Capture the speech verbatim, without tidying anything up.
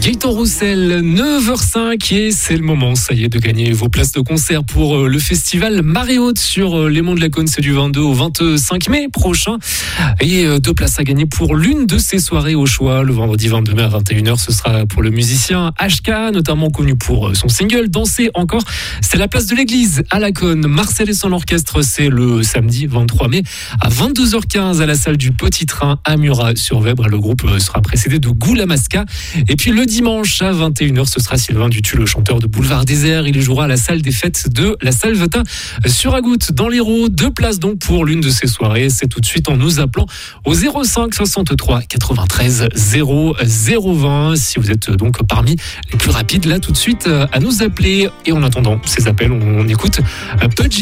Gaëtan Roussel, neuf heures cinq et c'est le moment, ça y est, de gagner vos places de concert pour le festival Marée Haute sur les Monts de la Cône. C'est du vingt-deux au vingt-cinq mai prochain et deux places à gagner pour l'une de ces soirées au choix. Le vendredi vingt-deux mai à vingt et une heures, ce sera pour le musicien H K, notamment connu pour son single Danser encore. C'est la place de l'église à la Cône. Marcel et son orchestre, c'est le samedi vingt-trois mai à vingt-deux heures quinze à la salle du Petit Train à Murat-sur-Vèbre. Le groupe sera précédé de Goulamaska. Et puis le dimanche à vingt et une heures, ce sera Sylvain Dutu, le chanteur de Boulevard Désert. Il jouera à la salle des fêtes de la Salvetin sur Agout dans l'Hérault. Deux places donc pour l'une de ces soirées. C'est tout de suite en nous appelant au zéro cinq soixante-trois quatre-vingt-treize zéro zéro vingt. Si vous êtes donc parmi les plus rapides, là tout de suite à nous appeler. Et en attendant ces appels, on écoute Pudgy.